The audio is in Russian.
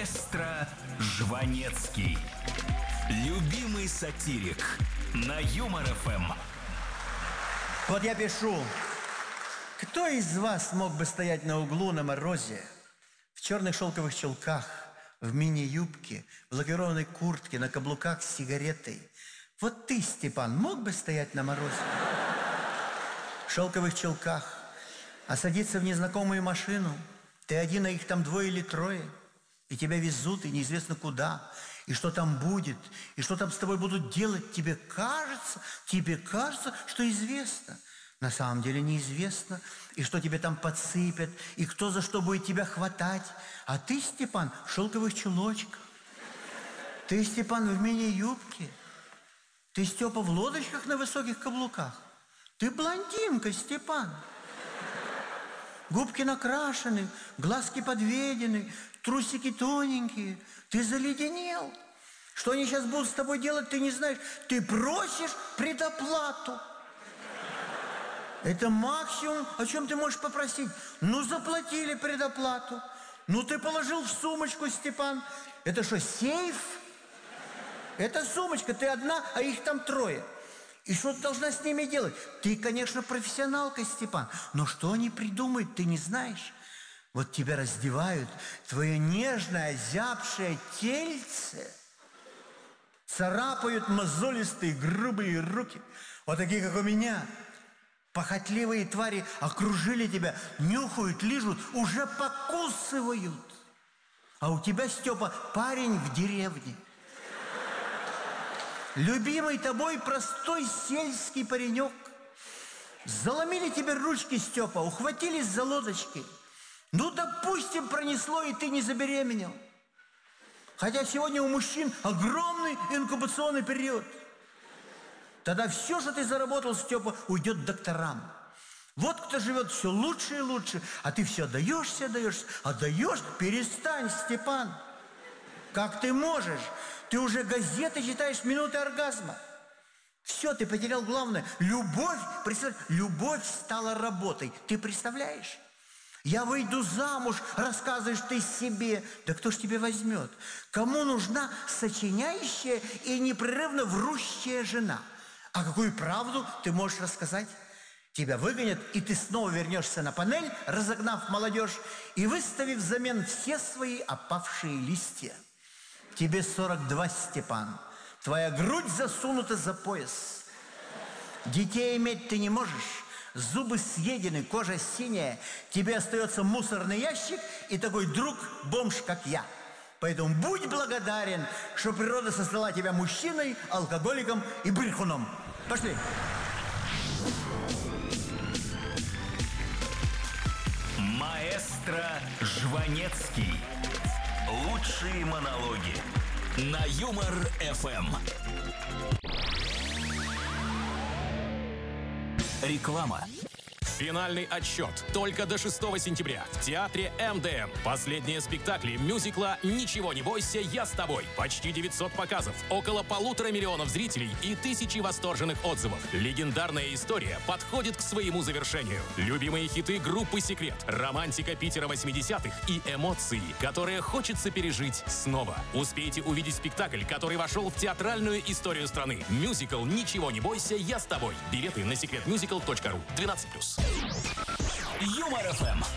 Маэстро Жванецкий. Любимый сатирик на Юмор ФМ. Вот я пишу. Кто из вас мог бы стоять на углу на морозе, в черных шелковых чулках, в мини-юбке, в лакированной куртке, на каблуках с сигаретой? Вот ты, Степан, мог бы стоять на морозе? В шелковых чулках, а садиться в незнакомую машину? Ты один, а их там 2 или 3. И тебя везут, и неизвестно куда, и что там будет, и что там с тобой будут делать. Тебе кажется, что известно. На самом деле неизвестно, и что тебе там подсыпят, и кто за что будет тебя хватать. А ты, Степан, в шелковых чулочках. Ты, Степан, в мини-юбке. Ты, Степа, в лодочках на высоких каблуках. Ты блондинка, Степан. Губки накрашены, глазки подведены, трусики тоненькие. Ты заледенел. Что они сейчас будут с тобой делать, ты не знаешь. Ты просишь предоплату. Это максимум, о чем ты можешь попросить. Ну, заплатили предоплату. Ну, ты положил в сумочку, Степан. Это что, сейф? Это сумочка, ты одна, а их там 3. И что ты должна с ними делать? Ты, конечно, профессионалка, Степан, но что они придумают, ты не знаешь. Вот тебя раздевают, твое нежное, озябшее тельце, царапают мозолистые, грубые руки, вот такие, как у меня. Похотливые твари окружили тебя, нюхают, лижут, уже покусывают. А у тебя, Степа, парень в деревне. Любимый тобой простой сельский паренек. Заломили тебе ручки, Степа, ухватились за лодочки. Ну, допустим, пронесло, и ты не забеременел. Хотя сегодня у мужчин огромный инкубационный период. Тогда все, что ты заработал, Степа, уйдет докторам. Вот кто живет все лучше и лучше, а ты все отдаешься. Отдаешь? Перестань, Степан. Как ты можешь? Ты уже газеты читаешь минуты оргазма. Все, ты потерял главное. Любовь, любовь стала работой. Ты представляешь? Я выйду замуж, рассказываешь ты себе. Да кто ж тебе возьмет? Кому нужна сочиняющая и непрерывно врущая жена? А какую правду ты можешь рассказать? Тебя выгонят, и ты снова вернешься на панель, разогнав молодежь и выставив взамен все свои опавшие листья. Тебе 42, Степан. Твоя грудь засунута за пояс. Детей иметь ты не можешь. Зубы съедены, кожа синяя. Тебе остается мусорный ящик и такой друг-бомж, как я. Поэтому будь благодарен, что природа создала тебя мужчиной, алкоголиком и брехуном. Пошли. Маэстро Жванецкий. Лучшие монологи на Юмор ФМ. Реклама. Финальный отсчет только до 6 сентября в театре МДМ. Последние спектакли мюзикла «Ничего не бойся, я с тобой». Почти 900 показов, около 1,5 миллиона зрителей и тысячи восторженных отзывов. Легендарная история подходит к своему завершению. Любимые хиты группы «Секрет», романтика Питера 80-х и эмоции, которые хочется пережить снова. Успейте увидеть спектакль, который вошел в театральную историю страны. Мюзикл «Ничего не бойся, я с тобой». Билеты на secretmusical.ru. 12+. Юмор ФМ.